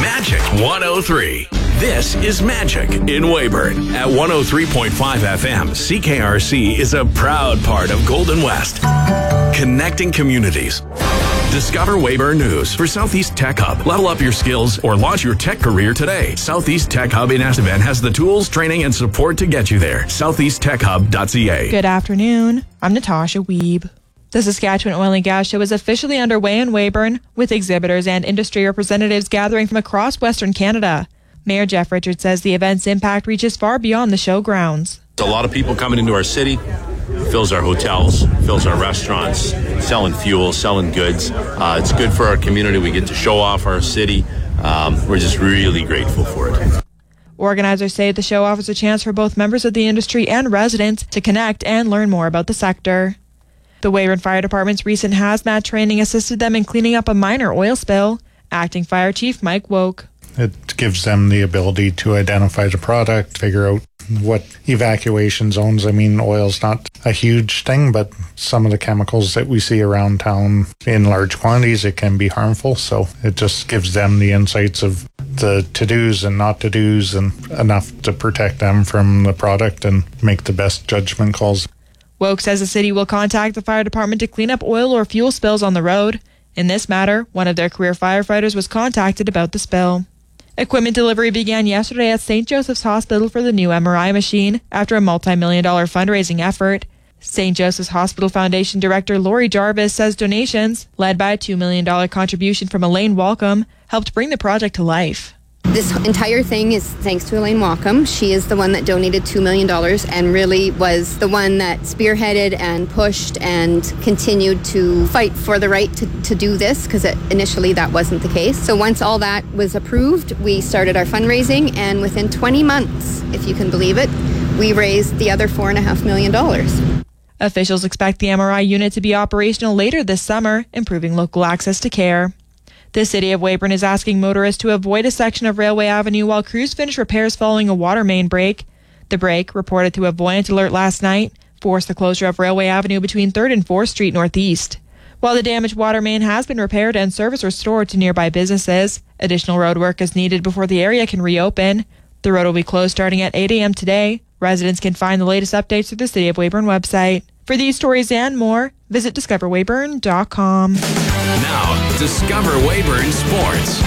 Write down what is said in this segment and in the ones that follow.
Magic 103. This is Magic in Weyburn. At 103.5 FM, CKRC is a proud part of Golden West. Connecting communities. Discover Weyburn News for Southeast Tech Hub. Level up your skills or launch your tech career today. Southeast Tech Hub in Estevan has the tools, training, and support to get you there. SoutheastTechHub.ca. Good afternoon. I'm Natasha Wiebe. The Saskatchewan Oil and Gas Show is officially underway in Weyburn, with exhibitors and industry representatives gathering from across Western Canada. Mayor Jeff Richards says the event's impact reaches far beyond the show grounds. A lot of people coming into our city, fills our hotels, fills our restaurants, selling fuel, selling goods. It's good for our community. We get to show off our city. We're just really grateful for it. Organizers say the show offers a chance for both members of the industry and residents to connect and learn more about the sector. The Weyburn Fire Department's recent hazmat training assisted them in cleaning up a minor oil spill. Acting Fire Chief Mike Woke. It gives them the ability to identify the product, figure out what evacuation zones. I mean, oil's not a huge thing, but some of the chemicals that we see around town in large quantities, it can be harmful. So it just gives them the insights of the to-dos and not to-dos, and enough to protect them from the product and make the best judgment calls. Woke says the city will contact the fire department to clean up oil or fuel spills on the road. In this matter, one of their career firefighters was contacted about the spill. Equipment delivery began yesterday at St. Joseph's Hospital for the new MRI machine after a multi-million-dollar fundraising effort. St. Joseph's Hospital Foundation Director Lori Jarvis says donations, led by a $2 million contribution from Elaine Walcom, helped bring the project to life. This entire thing is thanks to Elaine Walcom. She is the one that donated $2 million and really was the one that spearheaded and pushed and continued to fight for the right to do this, because initially that wasn't the case. So once all that was approved, we started our fundraising, and within 20 months, if you can believe it, we raised the other $4.5 million. Officials expect the MRI unit to be operational later this summer, improving local access to care. The City of Weyburn is asking motorists to avoid a section of Railway Avenue while crews finish repairs following a water main break. The break, reported through a Voyant alert last night, forced the closure of Railway Avenue between 3rd and 4th Street Northeast. While the damaged water main has been repaired and service restored to nearby businesses, additional road work is needed before the area can reopen. The road will be closed starting at 8 a.m. today. Residents can find the latest updates through the City of Weyburn website. For these stories and more, visit discoverweyburn.com. Now, Discover Weyburn Sports.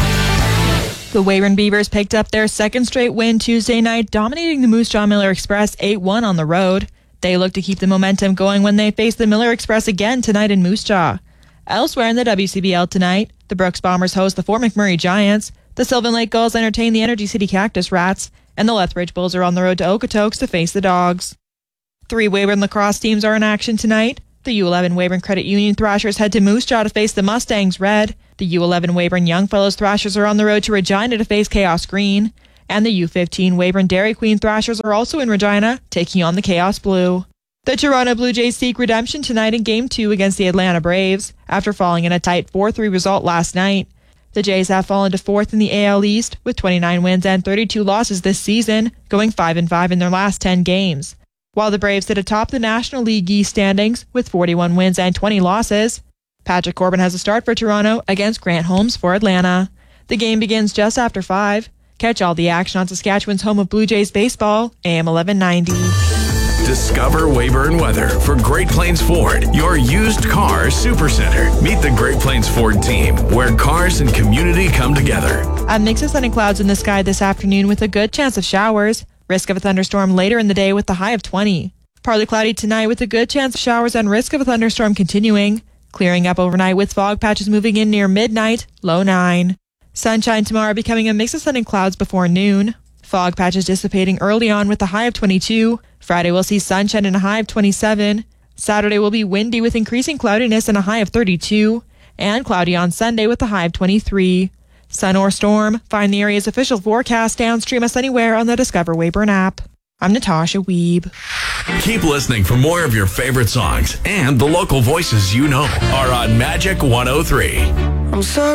The Weyburn Beavers picked up their second straight win Tuesday night, dominating the Moose Jaw Miller Express 8-1 on the road. They look to keep the momentum going when they face the Miller Express again tonight in Moose Jaw. Elsewhere in the WCBL tonight, the Brooks Bombers host the Fort McMurray Giants, the Sylvan Lake Gulls entertain the Energy City Cactus Rats, and the Lethbridge Bulls are on the road to Okotoks to face the Dogs. 3 Weyburn lacrosse teams are in action tonight. The U11 Weyburn Credit Union Thrashers head to Moose Jaw to face the Mustangs Red. The U11 Weyburn Youngfellows Thrashers are on the road to Regina to face Chaos Green. And the U15 Weyburn Dairy Queen Thrashers are also in Regina, taking on the Chaos Blue. The Toronto Blue Jays seek redemption tonight in Game 2 against the Atlanta Braves, after falling in a tight 4-3 result last night. The Jays have fallen to 4th in the AL East, with 29 wins and 32 losses this season, going 5-5 in their last 10 games. While the Braves sit atop the National League East standings with 41 wins and 20 losses. Patrick Corbin has a start for Toronto against Grant Holmes for Atlanta. The game begins just after 5. Catch all the action on Saskatchewan's home of Blue Jays baseball, AM 1190. Discover Weyburn weather for Great Plains Ford, your used car supercenter. Meet the Great Plains Ford team, where cars and community come together. A mix of sun and clouds in the sky this afternoon with a good chance of showers. Risk of a thunderstorm later in the day with the high of 20. Partly cloudy tonight with a good chance of showers and risk of a thunderstorm continuing. Clearing up overnight with fog patches moving in near midnight, low 9. Sunshine tomorrow becoming a mix of sun and clouds before noon. Fog patches dissipating early on with a high of 22. Friday will see sunshine and a high of 27. Saturday will be windy with increasing cloudiness and a high of 32. And cloudy on Sunday with a high of 23. Sun or storm, find the area's official forecast and stream us anywhere on the Discover Weyburn app. I'm Natasha Wiebe. Keep listening for more of your favorite songs, and the local voices you know are on Magic 103. I'm sorry.